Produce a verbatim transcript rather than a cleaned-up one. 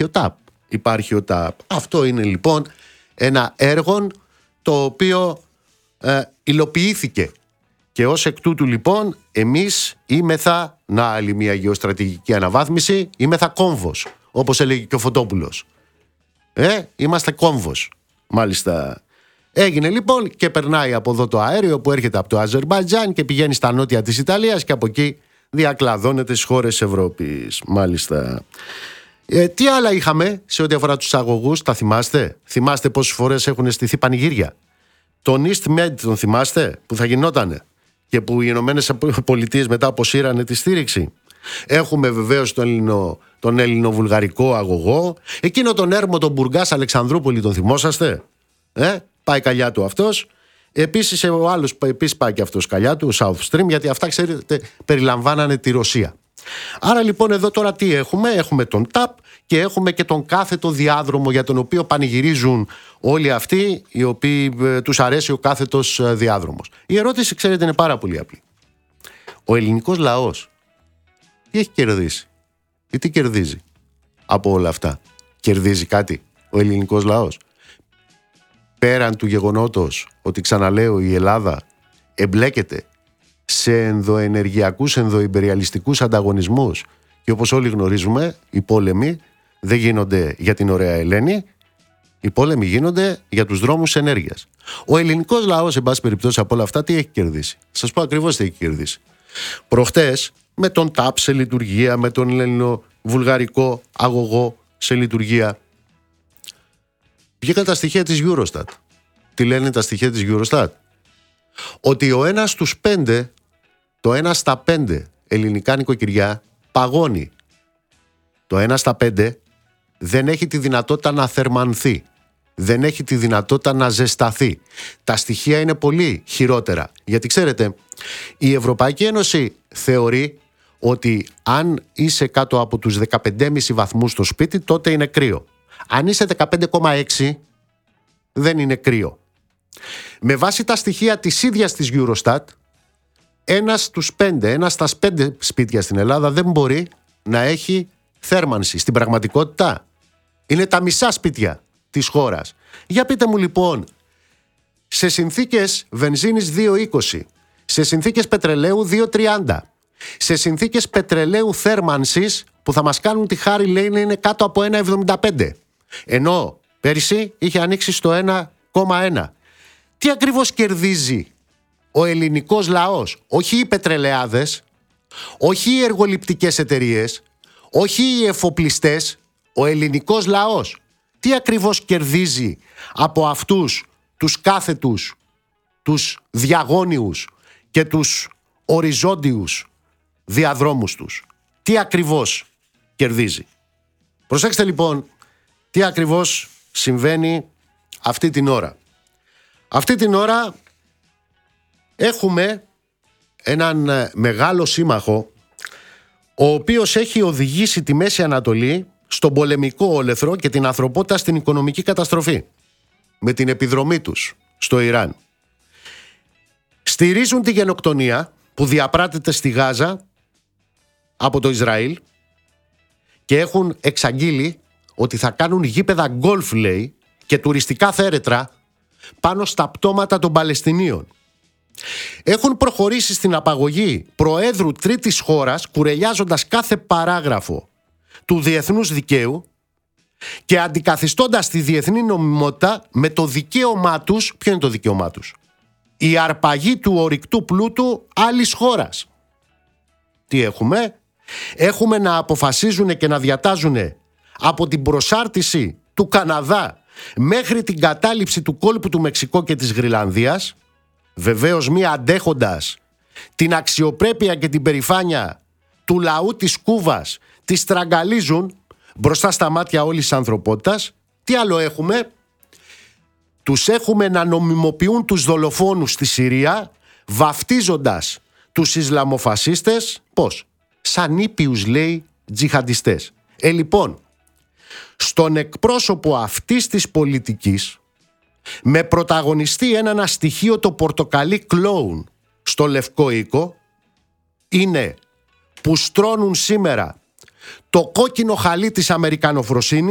υπάρχει ο ΤΑΠ. Υπάρχει ο ΤΑΠ. Αυτό είναι λοιπόν ένα έργο το οποίο ε, υλοποιήθηκε. Και ως εκ τούτου λοιπόν εμείς είμεθα, να άλλη μια γεωστρατηγική αναβάθμιση, είμεθα κόμβος, όπως έλεγε και ο Φωτόπουλος. Ε, είμαστε κόμβος. Μάλιστα. Έγινε λοιπόν και περνάει από εδώ το αέριο που έρχεται από το Αζερμπαϊτζάν και πηγαίνει στα νότια της Ιταλίας και από εκεί διακλαδώνεται στις χώρες Ευρώπης. Μάλιστα. Ε, τι άλλα είχαμε σε ό,τι αφορά τους αγωγούς, τα θυμάστε? Θυμάστε πόσες φορές έχουν στηθεί πανηγύρια? Τον East Med τον θυμάστε που θα γινότανε και που οι Ηνωμένες Πολιτείες μετά αποσύρανε τη στήριξη? Έχουμε βεβαίως τον, Ελληνο, τον ελληνοβουλγαρικό αγωγό, εκείνο τον έρμο τον Μπουργκάς Αλεξανδρούπολη, τον θυμόσαστε? Ε, πάει καλιά του αυτός. Επίσης ο άλλος επίσης πάει και αυτός καλιά του, ο South Stream, γιατί αυτά ξέρετε περιλαμβάνανε τη Ρωσία. Άρα λοιπόν εδώ τώρα τι έχουμε? Έχουμε τον ΤΑΠ και έχουμε και τον κάθετο διάδρομο για τον οποίο πανηγυρίζουν όλοι αυτοί οι οποίοι ε, τους αρέσει ο κάθετος ε, διάδρομος. Η ερώτηση, ξέρετε, είναι πάρα πολύ απλή. Ο ελληνικός λαός τι έχει κερδίσει ή τι κερδίζει από όλα αυτά? Κερδίζει κάτι ο ελληνικός λαός? Πέραν του γεγονότος ότι, ξαναλέω, η Ελλάδα εμπλέκεται σε ενδοενεργειακούς, ενδοϊμπεριαλιστικούς ανταγωνισμούς και όπως όλοι γνωρίζουμε οι πόλεμοι δεν γίνονται για την ωραία Ελένη, οι πόλεμοι γίνονται για τους δρόμους ενέργειας. Ο ελληνικός λαός, εν πάση περιπτώσει, από όλα αυτά τι έχει κερδίσει? Σας πω ακριβώς τι έχει κερδίσει. Προχτές με τον ΤΑΠ σε λειτουργία, με τον ελληνοβουλγαρικό αγωγό σε λειτουργία, βγήκαν τα στοιχεία της Eurostat. Τι λένε τα στοιχεία της Eurostat? Ότι ο ένας στους πέντε, το ένα στα πέντε ελληνικά νοικοκυριά παγώνει. Το ένα στα πέντε δεν έχει τη δυνατότητα να θερμανθεί. Δεν έχει τη δυνατότητα να ζεσταθεί. Τα στοιχεία είναι πολύ χειρότερα. Γιατί ξέρετε, η Ευρωπαϊκή Ένωση θεωρεί ότι αν είσαι κάτω από τους δεκαπέντε κόμμα πέντε βαθμούς στο σπίτι, τότε είναι κρύο. Αν είσαι δεκαπέντε κόμμα έξι, δεν είναι κρύο. Με βάση τα στοιχεία της ίδιας της Eurostat, ένας στους πέντε, ένας στα πέντε σπίτια στην Ελλάδα δεν μπορεί να έχει θέρμανση. Στην πραγματικότητα είναι τα μισά σπίτια της χώρας. Για πείτε μου λοιπόν, σε συνθήκες βενζίνης δύο είκοσι, σε συνθήκες πετρελαίου δύο τριάντα, σε συνθήκες πετρελαίου θέρμανσης που θα μας κάνουν τη χάρη, λέει, να είναι κάτω από ένα εβδομήντα πέντε, ενώ πέρυσι είχε ανοίξει στο ένα κόμμα ένα. Τι ακριβώς κερδίζει ο ελληνικός λαός? Όχι οι πετρελαιάδες, όχι οι εργοληπτικές εταιρείες, όχι οι εφοπλιστές, ο ελληνικός λαός. Τι ακριβώς κερδίζει από αυτούς τους κάθετους, τους διαγώνιους και τους οριζόντιους διαδρόμους τους? Τι ακριβώς κερδίζει? Προσέξτε λοιπόν τι ακριβώς συμβαίνει αυτή την ώρα. Αυτή την ώρα έχουμε έναν μεγάλο σύμμαχο, ο οποίος έχει οδηγήσει τη Μέση Ανατολή στον πολεμικό όλεθρο και την ανθρωπότητα στην οικονομική καταστροφή με την επιδρομή τους στο Ιράν. Στηρίζουν τη γενοκτονία που διαπράττεται στη Γάζα από το Ισραήλ και έχουν εξαγγείλει ότι θα κάνουν γήπεδα γκολφ, λέει, και τουριστικά θέρετρα πάνω στα πτώματα των Παλαιστινίων. Έχουν προχωρήσει στην απαγωγή προέδρου τρίτης χώρας, κουρελιάζοντας κάθε παράγραφο του διεθνούς δικαίου και αντικαθιστώντας τη διεθνή νομιμότητα με το δικαίωμά τους. Ποιο είναι το δικαίωμά τους? Η αρπαγή του ορυκτού πλούτου άλλης χώρας. Τι έχουμε? Έχουμε να αποφασίζουν και να διατάζουν από την προσάρτηση του Καναδά μέχρι την κατάληψη του κόλπου του Μεξικό και της Γρυλανδίας, βεβαίως μη αντέχοντας την αξιοπρέπεια και την περηφάνεια του λαού της Κούβας, τη στραγγαλίζουν μπροστά στα μάτια όλης της ανθρωπότητας. Τι άλλο έχουμε? Τους έχουμε να νομιμοποιούν τους δολοφόνους στη Συρία, βαφτίζοντας τους Ισλαμοφασίστες, πώς? Σαν ήπιους, λέει, τζιχαντιστές. Ε, λοιπόν, στον εκπρόσωπο αυτής της πολιτικής, με πρωταγωνιστή έναν αστοιχείο το πορτοκαλί κλόουν στο Λευκό Οίκο, είναι που στρώνουν σήμερα το κόκκινο χαλί της αμερικανοφροσύνης